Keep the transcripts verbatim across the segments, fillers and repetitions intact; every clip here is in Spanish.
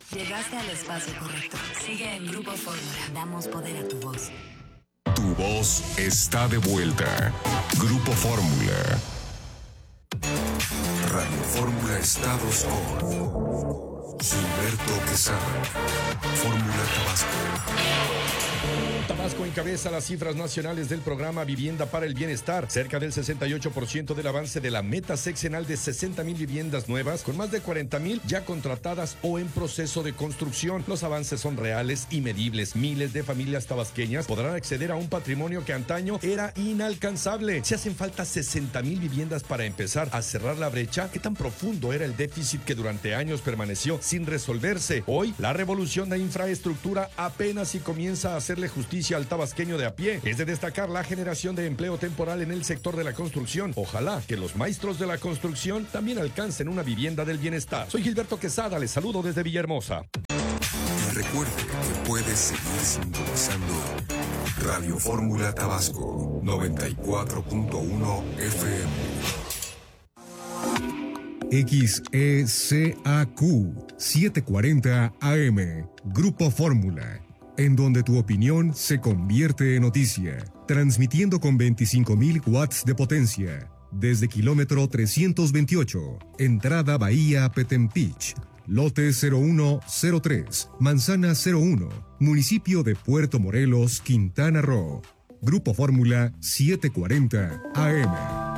Llegaste al espacio correcto. Sigue en Grupo Fórmula. Damos poder a tu voz. Tu voz está de vuelta. Grupo Fórmula. Radio Fórmula Estados con Gilberto Quesada. Fórmula Tabasco. Tabasco encabeza las cifras nacionales del programa Vivienda para el Bienestar. Cerca del sesenta y ocho por ciento del avance de la meta sexenal de sesenta mil viviendas nuevas, con más de cuarenta mil ya contratadas o en proceso de construcción. Los avances son reales y medibles. Miles de familias tabasqueñas podrán acceder a un patrimonio que antaño era inalcanzable. Si hacen falta sesenta mil viviendas para empezar a cerrar la brecha, ¿qué tan profundo era el déficit que durante años permaneció sin resolverse? Hoy, la revolución de infraestructura apenas si comienza a hacerle justicia al tabasqueño de a pie. Es de destacar la generación de empleo temporal en el sector de la construcción. Ojalá que los maestros de la construcción también alcancen una vivienda del bienestar. Soy Gilberto Quesada, les saludo desde Villahermosa. Y recuerde que puedes seguir sintonizando Radio Fórmula Tabasco noventa y cuatro punto uno F M. X E C A Q setecientos cuarenta A M, Grupo Fórmula, en donde tu opinión se convierte en noticia, transmitiendo con veinticinco mil watts de potencia, desde kilómetro trescientos veintiocho, entrada Bahía Petempich, lote cero uno cero tres, manzana cero uno, municipio de Puerto Morelos, Quintana Roo. Grupo Fórmula setecientos cuarenta A M.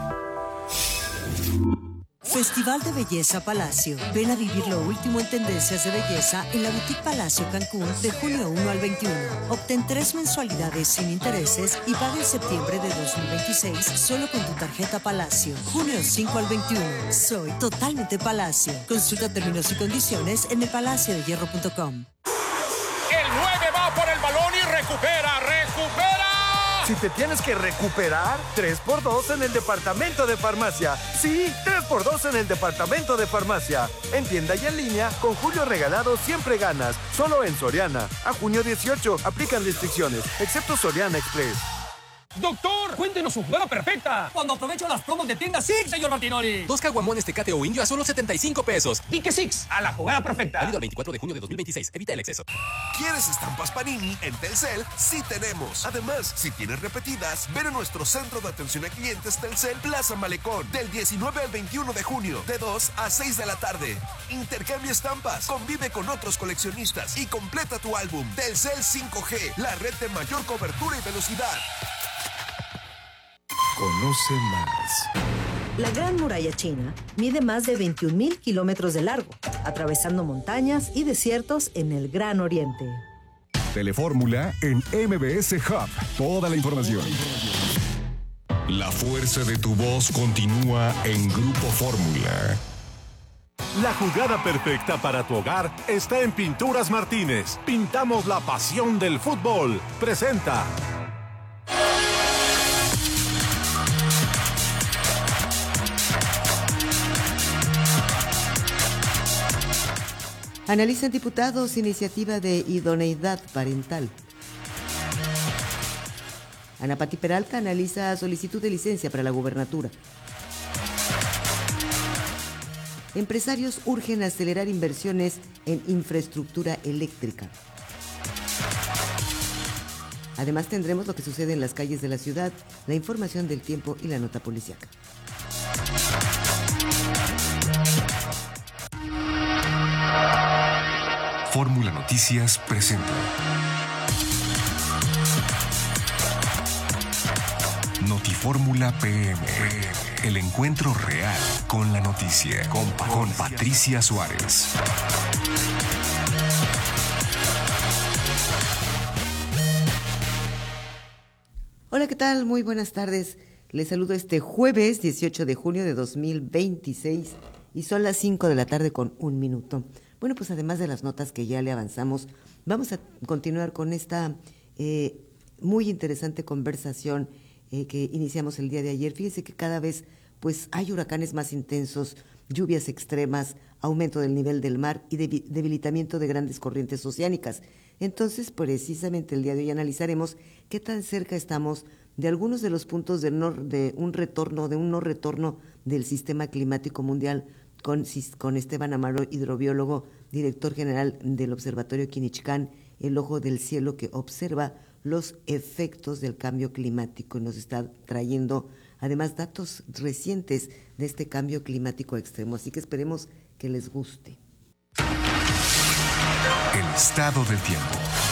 Festival de Belleza Palacio. Ven a vivir lo último en tendencias de belleza en la Boutique Palacio Cancún de junio uno al veintiuno. Obtén tres mensualidades sin intereses y paga en septiembre de dos mil veintiséis solo con tu tarjeta Palacio. junio cinco al veintiuno. Soy totalmente Palacio. Consulta términos y condiciones en el palacio de hierro punto com. El nueve va por el balón y recupera, recupera. Si te tienes que recuperar, tres por dos en el departamento de farmacia. Sí, tres por dos en el departamento de farmacia. En tienda y en línea, con Julio Regalado siempre ganas. Solo en Soriana. A junio dieciocho, aplican restricciones, excepto Soriana Express. Doctor, cuéntenos su jugada perfecta. Cuando aprovecho las promos de tienda Six, señor Martinoli. Dos caguamones Tecate o Indio a solo setenta y cinco pesos. Pique Six, a la jugada perfecta. Válido el veinticuatro de junio de dos mil veintiséis. Evita el exceso. ¿Quieres estampas Panini? En Telcel sí tenemos. Además, si tienes repetidas, ven a nuestro centro de atención a clientes Telcel Plaza Malecón del diecinueve al veintiuno de junio, de dos a seis de la tarde. Intercambia estampas, convive con otros coleccionistas y completa tu álbum. Telcel cinco G, la red de mayor cobertura y velocidad. Conoce más. La Gran Muralla China mide más de veintiún mil kilómetros de largo, atravesando montañas y desiertos en el Gran Oriente. Telefórmula en M B S Hub. Toda la información. La fuerza de tu voz continúa en Grupo Fórmula. La jugada perfecta para tu hogar está en Pinturas Martínez. Pintamos la pasión del fútbol. Presenta. Analizan diputados iniciativa de idoneidad parental. Ana Pati Peralta analiza solicitud de licencia para la gubernatura. Empresarios urgen acelerar inversiones en infraestructura eléctrica. Además tendremos lo que sucede en las calles de la ciudad, la información del tiempo y la nota policíaca. Fórmula Noticias presenta Notifórmula P M, el encuentro real con la noticia, con, con Patricia Suárez. Hola, ¿qué tal? Muy buenas tardes. Les saludo este jueves dieciocho de junio de dos mil veintiséis y son las cinco de la tarde con un minuto. Bueno, pues además de las notas que ya le avanzamos, vamos a continuar con esta eh, muy interesante conversación eh, que iniciamos el día de ayer. Fíjense que cada vez pues hay huracanes más intensos, lluvias extremas, aumento del nivel del mar y debilitamiento de grandes corrientes oceánicas. Entonces, precisamente el día de hoy analizaremos qué tan cerca estamos de algunos de los puntos de, no, de un retorno, de un no retorno del sistema climático mundial, con, con Esteban Amaro, hidrobiólogo, director general del Observatorio Quinichcán, el ojo del cielo que observa los efectos del cambio climático y nos está trayendo además datos recientes de este cambio climático extremo, así que esperemos que les guste. El estado del tiempo.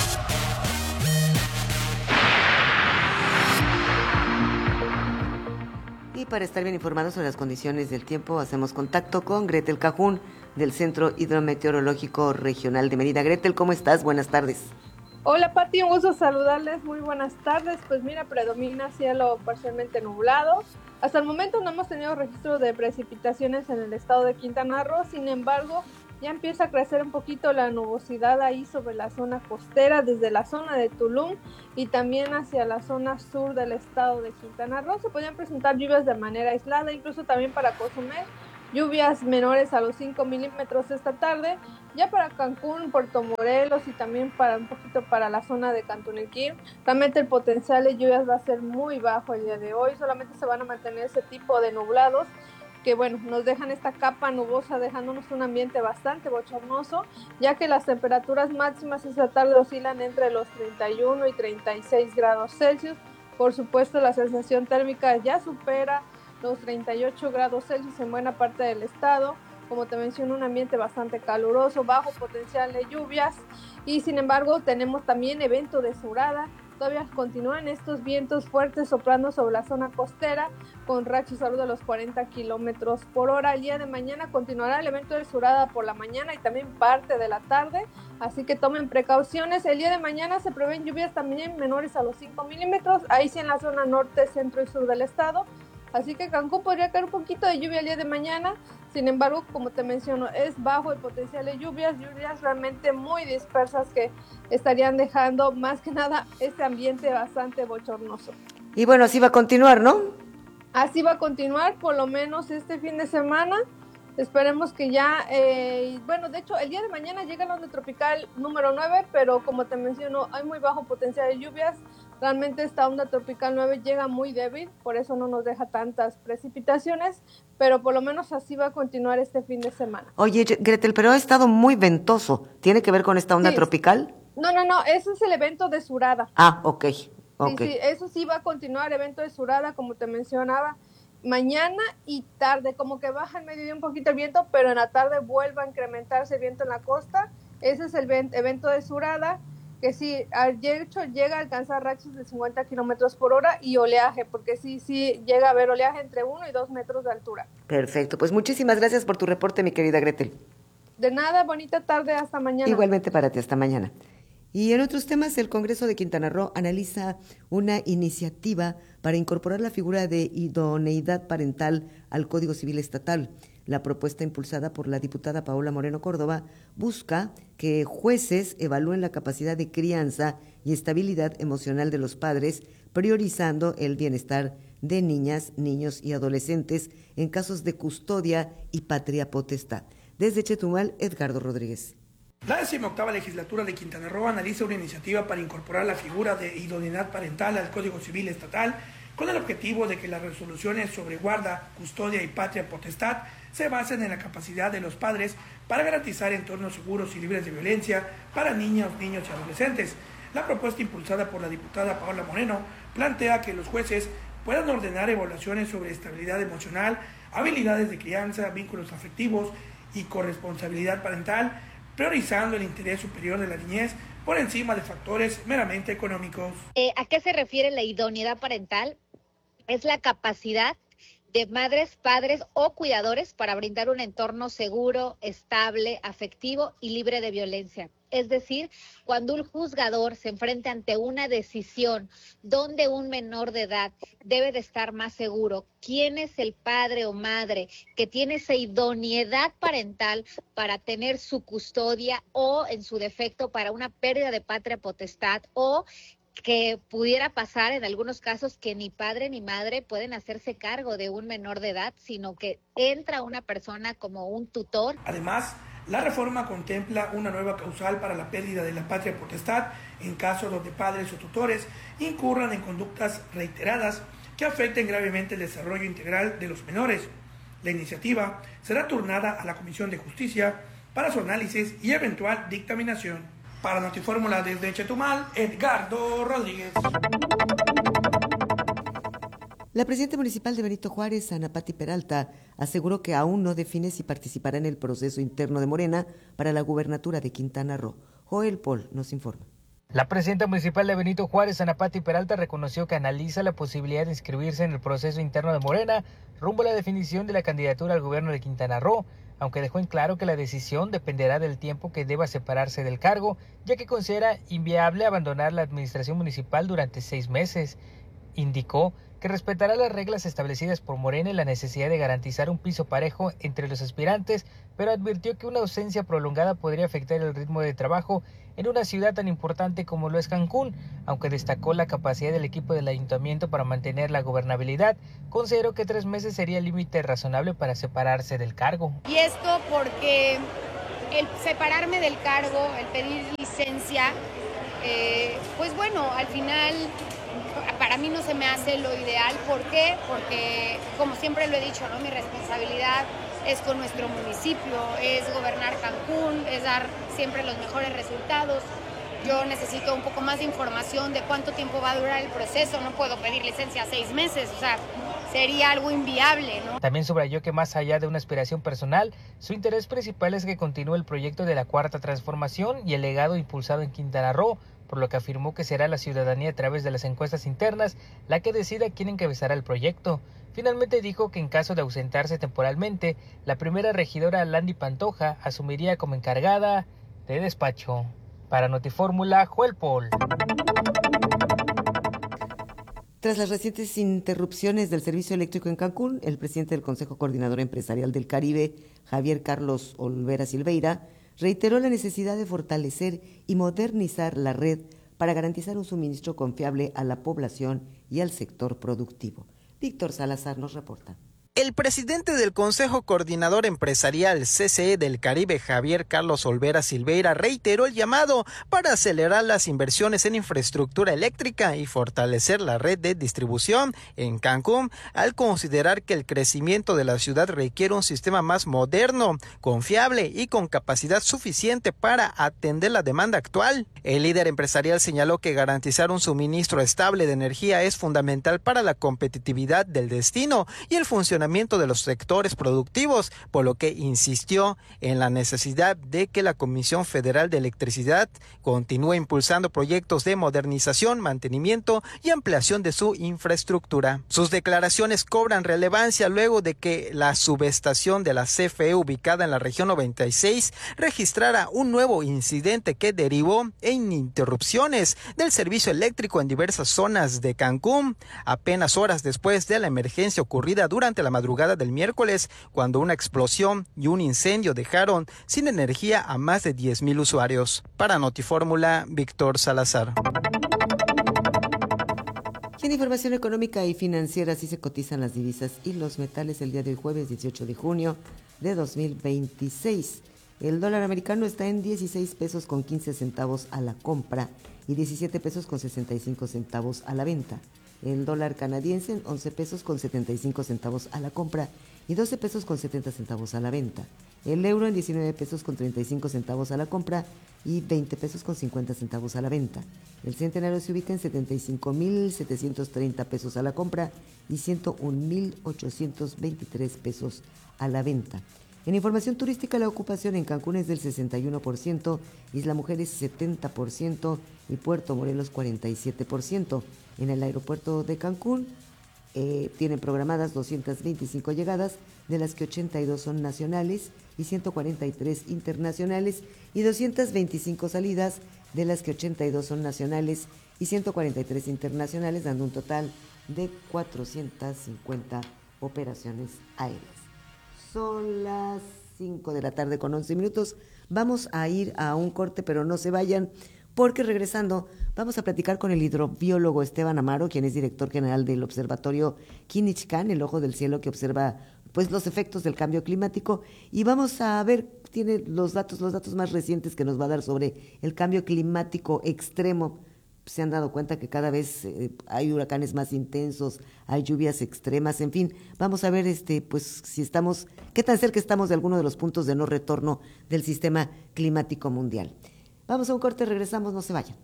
Y para estar bien informados sobre las condiciones del tiempo, hacemos contacto con Gretel Cajún del Centro Hidrometeorológico Regional de Mérida. Gretel, ¿cómo estás? Buenas tardes. Hola Pati, un gusto saludarles, muy buenas tardes. Pues mira, predomina cielo parcialmente nublado. Hasta el momento no hemos tenido registro de precipitaciones en el estado de Quintana Roo, sin embargo, ya empieza a crecer un poquito la nubosidad ahí sobre la zona costera, desde la zona de Tulum y también hacia la zona sur del estado de Quintana Roo. Se podrían presentar lluvias de manera aislada, incluso también para Cozumel, lluvias menores a los cinco milímetros esta tarde. Ya para Cancún, Puerto Morelos y también para un poquito para la zona de Cantunequín, realmente el potencial de lluvias va a ser muy bajo el día de hoy, solamente se van a mantener ese tipo de nublados que bueno, nos dejan esta capa nubosa dejándonos un ambiente bastante bochornoso, ya que las temperaturas máximas esta tarde oscilan entre los treinta y uno y treinta y seis grados Celsius. Por supuesto, la sensación térmica ya supera los treinta y ocho grados Celsius en buena parte del estado. Como te menciono, un ambiente bastante caluroso, bajo potencial de lluvias y sin embargo tenemos también evento de surada. Todavía continúan estos vientos fuertes soplando sobre la zona costera con rachas alrededor de los cuarenta kilómetros por hora. El día de mañana continuará el evento de surada por la mañana y también parte de la tarde, así que tomen precauciones. El día de mañana se prevén lluvias también menores a los cinco milímetros, ahí sí en la zona norte, centro y sur del estado. Así que Cancún podría caer un poquito de lluvia el día de mañana, sin embargo, como te menciono, es bajo el potencial de lluvias, lluvias realmente muy dispersas que estarían dejando más que nada este ambiente bastante bochornoso. Y bueno, así va a continuar, ¿no? Así va a continuar, por lo menos este fin de semana. Esperemos que ya, eh, bueno, de hecho, el día de mañana llega la onda tropical número nueve, pero como te menciono, hay muy bajo potencial de lluvias. Realmente esta onda tropical nueve llega muy débil, por eso no nos deja tantas precipitaciones, pero por lo menos así va a continuar este fin de semana. Oye, Gretel, pero ha estado muy ventoso. ¿Tiene que ver con esta onda sí. tropical? No, no, no, ese es el evento de surada. Ah, ok, ok. Sí, sí, eso sí va a continuar, evento de surada, como te mencionaba, mañana y tarde, como que baja en mediodía un poquito el viento, pero en la tarde vuelve a incrementarse el viento en la costa. Ese es el evento de surada, que sí, de hecho llega a alcanzar rachas de cincuenta kilómetros por hora y oleaje, porque sí, sí llega a haber oleaje entre uno y dos metros de altura. Perfecto, pues muchísimas gracias por tu reporte, mi querida Gretel. De nada, bonita tarde, hasta mañana. Igualmente para ti, hasta mañana. Y en otros temas, el Congreso de Quintana Roo analiza una iniciativa para incorporar la figura de idoneidad parental al Código Civil Estatal. La propuesta impulsada por la diputada Paola Moreno Córdoba busca que jueces evalúen la capacidad de crianza y estabilidad emocional de los padres, priorizando el bienestar de niñas, niños y adolescentes en casos de custodia y patria potestad. Desde Chetumal, Edgardo Rodríguez. La decimoctava legislatura de Quintana Roo analiza una iniciativa para incorporar la figura de idoneidad parental al Código Civil Estatal con el objetivo de que las resoluciones sobre guarda, custodia y patria potestad se basen en la capacidad de los padres para garantizar entornos seguros y libres de violencia para niños, niños y adolescentes. La propuesta impulsada por la diputada Paola Moreno plantea que los jueces puedan ordenar evaluaciones sobre estabilidad emocional, habilidades de crianza, vínculos afectivos y corresponsabilidad parental, priorizando el interés superior de la niñez por encima de factores meramente económicos. Eh, ¿A qué se refiere la idoneidad parental? Es la capacidad de madres, padres o cuidadores para brindar un entorno seguro, estable, afectivo y libre de violencia. Es decir, cuando un juzgador se enfrenta ante una decisión donde un menor de edad debe de estar más seguro, quién es el padre o madre que tiene esa idoneidad parental para tener su custodia o, en su defecto, para una pérdida de patria potestad o que pudiera pasar en algunos casos que ni padre ni madre pueden hacerse cargo de un menor de edad, sino que entra una persona como un tutor. Además, la reforma contempla una nueva causal para la pérdida de la patria potestad en caso donde padres o tutores incurran en conductas reiteradas que afecten gravemente el desarrollo integral de los menores. La iniciativa será turnada a la Comisión de Justicia para su análisis y eventual dictaminación. Para Notifórmula desde Chetumal, Edgardo Rodríguez. La presidenta municipal de Benito Juárez, Ana Pati Peralta, aseguró que aún no define si participará en el proceso interno de Morena para la gubernatura de Quintana Roo. Joel Paul nos informa. La presidenta municipal de Benito Juárez, Ana Pati Peralta, reconoció que analiza la posibilidad de inscribirse en el proceso interno de Morena rumbo a la definición de la candidatura al gobierno de Quintana Roo, aunque dejó en claro que la decisión dependerá del tiempo que deba separarse del cargo, ya que considera inviable abandonar la administración municipal durante seis meses. Indicó que respetará las reglas establecidas por Morena y la necesidad de garantizar un piso parejo entre los aspirantes, pero advirtió que una ausencia prolongada podría afectar el ritmo de trabajo en una ciudad tan importante como lo es Cancún, aunque destacó la capacidad del equipo del ayuntamiento para mantener la gobernabilidad. Consideró que tres meses sería el límite razonable para separarse del cargo. Y esto porque el separarme del cargo, el pedir licencia, eh, pues bueno, al final para mí no se me hace lo ideal. ¿Por qué? Porque, como siempre lo he dicho, ¿no? Mi responsabilidad es con nuestro municipio, es gobernar Cancún, es dar siempre los mejores resultados. Yo necesito un poco más de información de cuánto tiempo va a durar el proceso. No puedo pedir licencia a seis meses, o sea, sería algo inviable, ¿no? También subrayó que más allá de una aspiración personal, su interés principal es que continúe el proyecto de la Cuarta Transformación y el legado impulsado en Quintana Roo, por lo que afirmó que será la ciudadanía a través de las encuestas internas la que decida quién encabezará el proyecto. Finalmente dijo que en caso de ausentarse temporalmente, la primera regidora Landy Pantoja asumiría como encargada de despacho. Para Notifórmula, Joel Paul. Tras las recientes interrupciones del servicio eléctrico en Cancún, el presidente del Consejo Coordinador Empresarial del Caribe, Javier Carlos Olvera Silveira, reiteró la necesidad de fortalecer y modernizar la red para garantizar un suministro confiable a la población y al sector productivo. Víctor Salazar nos reporta. El presidente del Consejo Coordinador Empresarial C C E del Caribe, Javier Carlos Olvera Silveira, reiteró el llamado para acelerar las inversiones en infraestructura eléctrica y fortalecer la red de distribución en Cancún, al considerar que el crecimiento de la ciudad requiere un sistema más moderno, confiable y con capacidad suficiente para atender la demanda actual. El líder empresarial señaló que garantizar un suministro estable de energía es fundamental para la competitividad del destino y el funcionamiento de los sectores productivos, por lo que insistió en la necesidad de que la Comisión Federal de Electricidad continúe impulsando proyectos de modernización, mantenimiento y ampliación de su infraestructura. Sus declaraciones cobran relevancia luego de que la subestación de la C F E ubicada en la región noventa y seis registrara un nuevo incidente que derivó en interrupciones del servicio eléctrico en diversas zonas de Cancún, apenas horas después de la emergencia ocurrida durante la madrugada del miércoles, cuando una explosión y un incendio dejaron sin energía a más de diez mil usuarios. Para Notifórmula, Víctor Salazar. Y en información económica y financiera, así se cotizan las divisas y los metales el día de hoy, jueves dieciocho de junio de dos mil veintiséis. El dólar americano está en dieciséis pesos con quince centavos a la compra y diecisiete pesos con sesenta y cinco centavos a la venta. El dólar canadiense en once pesos con setenta y cinco centavos a la compra y doce pesos con setenta centavos a la venta. El euro en diecinueve pesos con treinta y cinco centavos a la compra y veinte pesos con cincuenta centavos a la venta. El centenario se ubica en setenta y cinco mil setecientos treinta pesos a la compra y ciento un mil ochocientos veintitrés pesos a la venta. En información turística, la ocupación en Cancún es del sesenta y uno por ciento, Isla Mujeres setenta por ciento y Puerto Morelos cuarenta y siete por ciento. En el aeropuerto de Cancún eh, tienen programadas doscientas veinticinco llegadas, de las que ochenta y dos son nacionales y ciento cuarenta y tres internacionales, y doscientas veinticinco salidas, de las que ochenta y dos son nacionales y ciento cuarenta y tres internacionales, dando un total de cuatrocientas cincuenta operaciones aéreas. Son las cinco de la tarde con once minutos. Vamos a ir a un corte, pero no se vayan, porque regresando vamos a platicar con el hidrobiólogo Esteban Amaro, quien es director general del observatorio Quinichcán, el ojo del cielo que observa pues los efectos del cambio climático, y vamos a ver, tiene los datos, los datos más recientes que nos va a dar sobre el cambio climático extremo. se han dado cuenta que cada vez eh, hay huracanes más intensos, hay lluvias extremas, en fin, vamos a ver este, pues si estamos, qué tan cerca estamos de alguno de los puntos de no retorno del sistema climático mundial. Vamos a un corte, regresamos, no se vayan.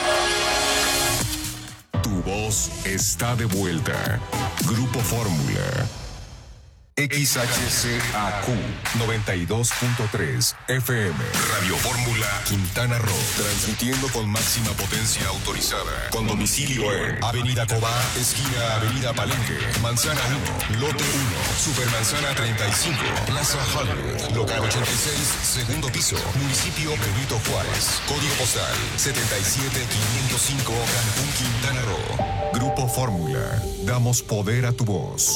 Tu voz está de vuelta. Grupo Fórmula. X H C A Q noventa y dos punto tres F M. Radio Fórmula Quintana Roo. Transmitiendo con máxima potencia autorizada. Con domicilio en Avenida Cobá, esquina Avenida Palenque, Manzana uno, Lote uno, Supermanzana treinta y cinco, Plaza Hollywood, Local ochenta y seis, segundo piso, Municipio Benito Juárez. Código postal setenta y siete quinientos cinco, Cancún, Quintana Roo. Grupo Fórmula. Damos poder a tu voz.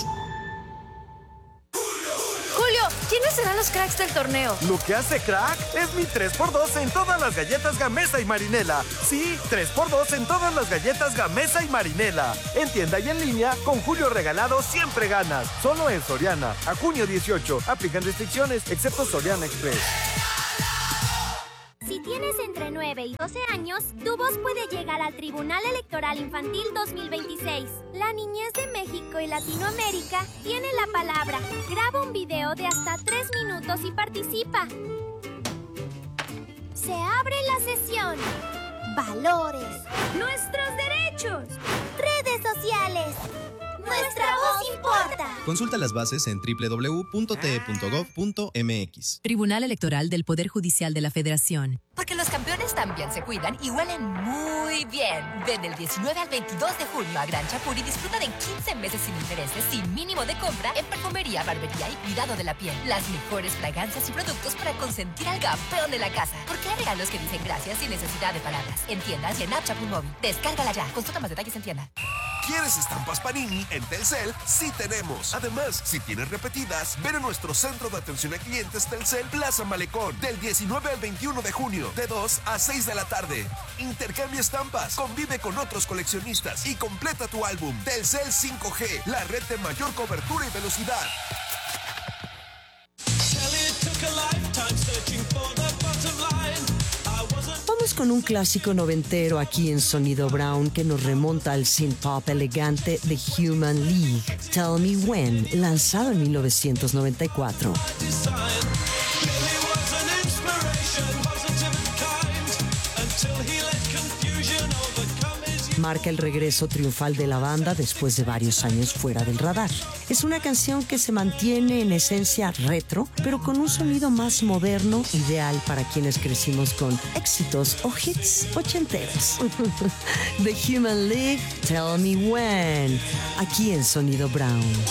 ¿Quiénes serán los cracks del torneo? Lo que hace crack es mi tres por dos en todas las galletas Gamesa y Marinela. Sí, tres por dos en todas las galletas Gamesa y Marinela. En tienda y en línea, con Julio Regalado siempre ganas. Solo en Soriana. A junio dieciocho. Aplican restricciones, excepto Soriana Express. Si tienes entre nueve y doce años, tu voz puede llegar al Tribunal Electoral Infantil dos mil veintiséis. La niñez de México y Latinoamérica tiene la palabra. Graba un video de hasta tres minutos y participa. Se abre la sesión. Valores. Nuestros derechos. Redes sociales. Nuestra voz importa. Consulta las bases en doble u doble u doble u punto t e punto gov punto m x. Tribunal Electoral del Poder Judicial de la Federación. Porque los campeones también se cuidan y huelen muy bien. Ven del diecinueve al veintidós de junio a Gran Chapur y disfruta de quince meses sin intereses, sin mínimo de compra, en perfumería, barbería y cuidado de la piel. Las mejores fragancias y productos para consentir al campeón de la casa. Porque hay regalos que dicen gracias sin necesidad de palabras. En tiendas y en App Chapur Móvil. Descárgala ya. Consulta más detalles en tienda. ¿Quieres estampas Panini? En Telcel sí tenemos. Además, si tienes repetidas, ven a nuestro centro de atención a clientes Telcel Plaza Malecón del diecinueve al veintiuno de junio, de dos a seis de la tarde. Intercambia estampas, convive con otros coleccionistas y completa tu álbum. Telcel cinco G, la red de mayor cobertura y velocidad. Vamos con un clásico noventero aquí en Sonido Brown que nos remonta al synth pop elegante de Human League. Tell Me When, lanzado en mil novecientos noventa y cuatro. Marca el regreso triunfal de la banda después de varios años fuera del radar. Es una canción que se mantiene en esencia retro, pero con un sonido más moderno, ideal para quienes crecimos con éxitos o hits ochenteros. The Human League, Tell Me When, aquí en Sonido Brown.